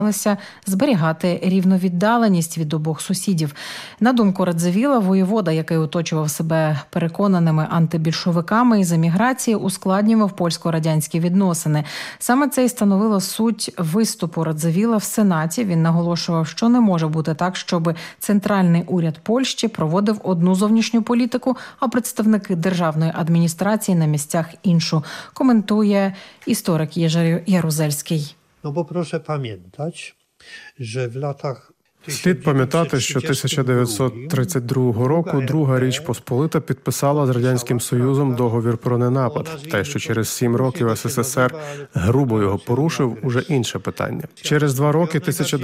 зберігати рівну віддаленість від обох сусідів. На думку Радзивіла, воєвода, який оточував себе переконаними антибільшовиками із еміграції, ускладнював польсько-радянські відносини. Саме це і становило суть виступу Радзивіла в Сенаті. Він наголошував, що не може бути так, щоб центральний уряд Польщі проводив одну зовнішню політику, а представники державної адміністрації на місцях іншу. Коментує історик Єжи Ярузельський. Бо прошу пам'ятати, що в латах... Слід пам'ятати, що 1932 року Друга Річ Посполита підписала з Радянським Союзом договір про ненапад. Те, що через 7 років СССР грубо його порушив, уже інше питання. Через 2 роки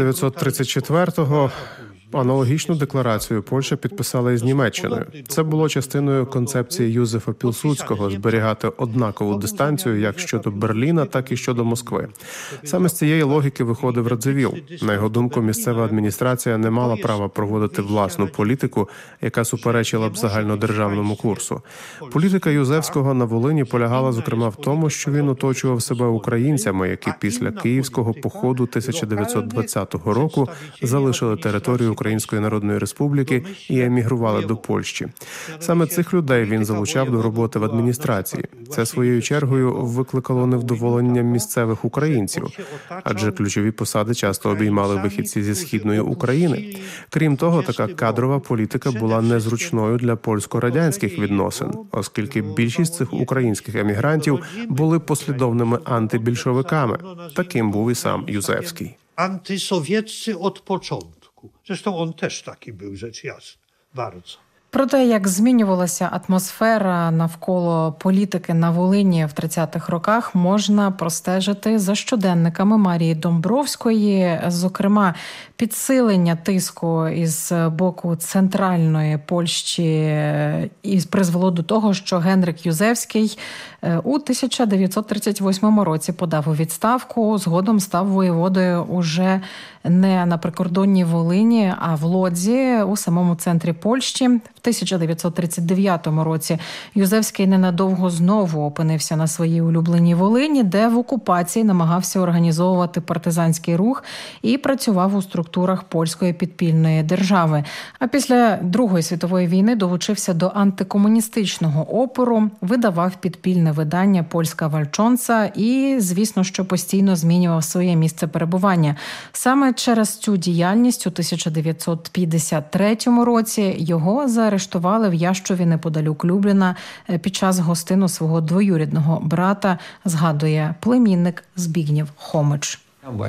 1934-го аналогічну декларацію Польща підписала із Німеччиною. Це було частиною концепції Юзефа Пілсудського зберігати однакову дистанцію як щодо Берліна, так і щодо Москви. Саме з цієї логіки виходив Радзивіл. На його думку, місцева адміністрація не мала права проводити власну політику, яка суперечила б загальнодержавному курсу. Політика Юзевського на Волині полягала, зокрема, в тому, що він оточував себе українцями, які після Київського походу 1920 року залишили територію Української Народної Республіки і емігрували до Польщі. Саме цих людей він залучав до роботи в адміністрації. Це своєю чергою викликало невдоволення місцевих українців, адже ключові посади часто обіймали вихідці зі Східної України. Крім того, така кадрова політика була незручною для польсько-радянських відносин, оскільки більшість цих українських емігрантів були послідовними антибільшовиками. Таким був і сам Юзевський. Антисовєтці від початку. Zresztą on też taki był, rzecz jasna. Bardzo. Про те, як змінювалася атмосфера навколо політики на Волині в 30-х роках, можна простежити за щоденниками Марії Домбровської. Зокрема, підсилення тиску із боку центральної Польщі і призвело до того, що Генрик Юзевський у 1938 році подав у відставку, згодом став воєводою уже не на прикордонній Волині, а в Лодзі, у самому центрі Польщі. В 1939 році Юзевський ненадовго знову опинився на своїй улюбленій Волині, де в окупації намагався організовувати партизанський рух і працював у структурах польської підпільної держави. А після Другої світової війни долучився до антикомуністичного опору, видавав підпільне видання «Польська Вальчонца» і, звісно, що постійно змінював своє місце перебування. Саме через цю діяльність у 1953 році його заарештували в Ящові неподалік Любліна під час гостину свого двоюрідного брата, згадує племінник Збігнєв Хомич.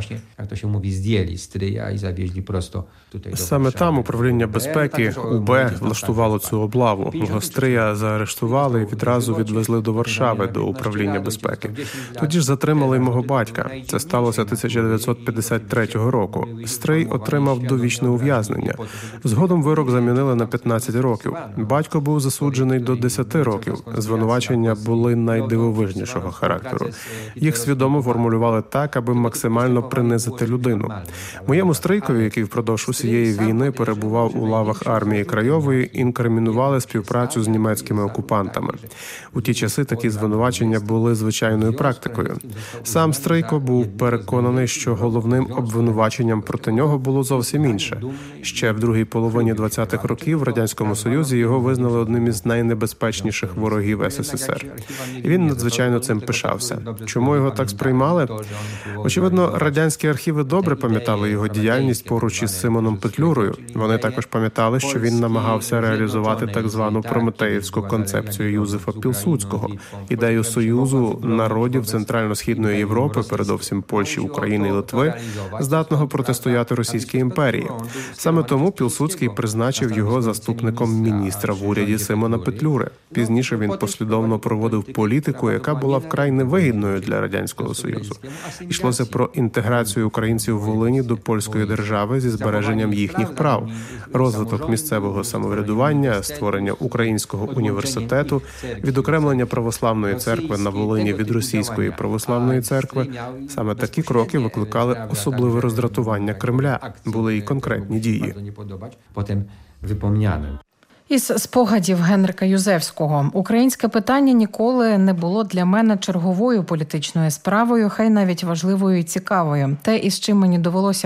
Саме там управління безпеки УБ влаштувало цю облаву. Гострия заарештували і відразу відвезли до Варшави, до управління безпеки. Тоді ж затримали й мого батька. Це сталося 1953 року. Стрий отримав довічне ув'язнення. Згодом вирок замінили на 15 років. Батько був засуджений до 10 років. Звинувачення були найдивовижнішого характеру. Їх свідомо формулювали так, аби максимально принизити людину. Моєму Стрийкові, який впродовж усієї війни перебував у лавах армії Крайової, інкримінували співпрацю з німецькими окупантами. У ті часи такі звинувачення були звичайною практикою. Сам Стрийко був переконаний, що головним обвинуваченням проти нього було зовсім інше. Ще в другій половині 20-х років в Радянському Союзі його визнали одним із найнебезпечніших ворогів СССР. І він надзвичайно цим пишався. Чому його так сприймали? Очевидно, радянські архіви добре пам'ятали його діяльність поруч із Симоном Петлюрою. Вони також пам'ятали, що він намагався реалізувати так звану прометеївську концепцію Юзефа Пілсудського, ідею союзу народів Центрально-Східної Європи, передовсім Польщі, України і Литви, здатного протистояти Російській імперії. Саме тому Пілсудський призначив його заступником міністра в уряді Симона Петлюри. Пізніше він послідовно проводив політику, яка була вкрай невигідною для Радянського Союзу. Йшлося про інтеграцію українців в Волині до польської держави зі збереженням їхніх прав, розвиток місцевого самоврядування, створення українського університету, відокремлення православної церкви на Волині від російської православної церкви. Саме такі кроки викликали особливе роздратування Кремля. Були і конкретні дії. Із спогадів Генрика Юзевського. Українське питання ніколи не було для мене черговою політичною справою, хай навіть важливою і цікавою. Те, із чим мені довелося